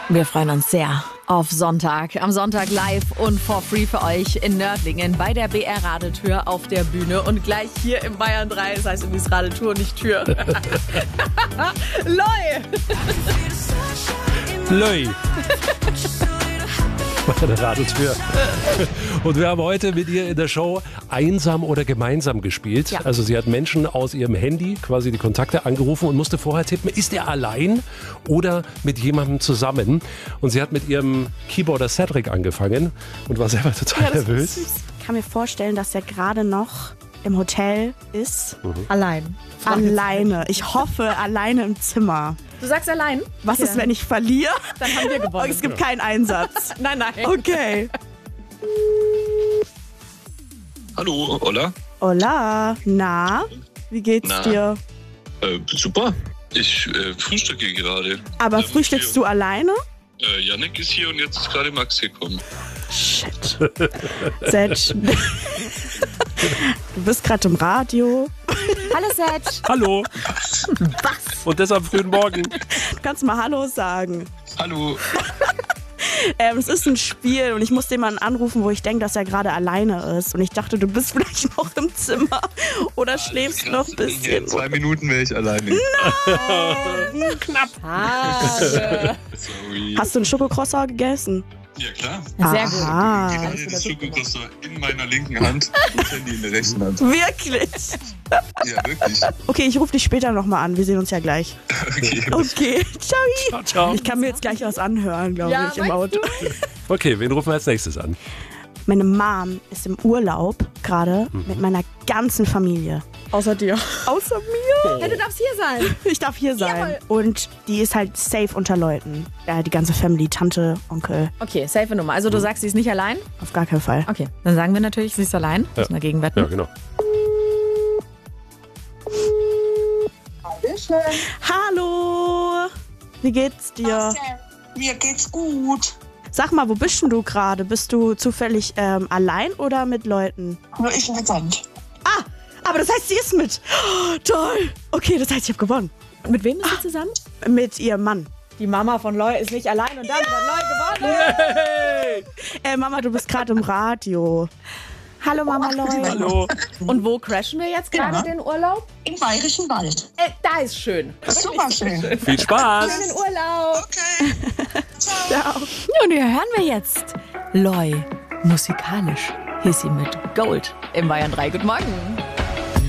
Wir freuen uns sehr auf Sonntag. Am Sonntag live und for free für euch in Nördlingen bei der BR Radeltür auf der Bühne und gleich hier im Bayern 3. Das heißt übrigens Radeltour, nicht Tür. Loi! Loi! Bei der Radeltür. Und wir haben heute mit ihr in der Show Einsam oder Gemeinsam gespielt. Ja. Also sie hat Menschen aus ihrem Handy quasi die Kontakte angerufen und musste vorher tippen, ist er allein oder mit jemandem zusammen? Und sie hat mit ihrem Keyboarder Cedric angefangen und war selber total nervös. Ich kann mir vorstellen, dass er gerade noch im Hotel ist. Allein. Alleine. Ich hoffe, alleine im Zimmer. Du sagst allein? Was ist, wenn ich verliere? Dann haben wir gewonnen. Es gibt keinen Einsatz. Nein. Okay. Hallo, Ola. Hola. Na, wie geht's dir? Super. Ich frühstücke gerade. Aber frühstückst du alleine? Yannick ist hier und jetzt ist gerade Max gekommen. Shit. Setsch. Du bist gerade im Radio. Hallo Setsch. Hallo. Was? Und das am frühen Morgen. Du kannst mal Hallo sagen. Hallo. Es ist ein Spiel und ich muss jemanden anrufen, wo ich denke, dass er gerade alleine ist. Und ich dachte, du bist vielleicht noch im Zimmer oder schläfst noch ein bisschen. In 2 Minuten wäre ich alleine. Nein, knapp. Sorry. Hast du einen Schokocroissant gegessen? Ja, klar. Sehr gut. Aha. Das Schokokroissant in meiner linken Hand und das Handy in der rechten Hand. Wirklich? Ja, wirklich. Okay, ich rufe dich später nochmal an. Wir sehen uns ja gleich. Okay, ciao. Ciao, ciao. Ich kann mir jetzt gleich was anhören, glaube ich, im Auto. Okay, wen rufen wir als nächstes an? Meine Mom ist im Urlaub gerade mit meiner ganzen Familie. Außer dir. Außer mir. Ja, du darfst hier sein. Ich darf hier sein. Jawohl. Und die ist halt safe unter Leuten. Ja, die ganze Family, Tante, Onkel. Okay, safe Nummer. Also du sagst, sie ist nicht allein? Auf gar keinen Fall. Okay, dann sagen wir natürlich, sie ist allein. Müssen wir gegenwetten. Ja, genau. Hallo. Wie geht's dir? Mir geht's gut. Sag mal, wo bist denn du gerade? Bist du zufällig allein oder mit Leuten? Nur ich mit Sand. Ah, aber das heißt, sie ist mit. Oh, toll. Okay, das heißt, ich habe gewonnen. Und mit wem ist sie zusammen? Mit ihrem Mann. Die Mama von Loi ist nicht allein und damit hat Loi gewonnen. Mama, du bist gerade im Radio. Hallo, Mama Loi. Hallo. Und wo crashen wir jetzt gerade den Urlaub? Im Bayerischen Wald. Da ist schön. Super schön. Viel Spaß. Schönen Urlaub. Okay. Ciao. Ja. Ja, und hier hören wir jetzt Loi musikalisch. Hier ist sie mit Gold im Bayern 3. Guten Morgen.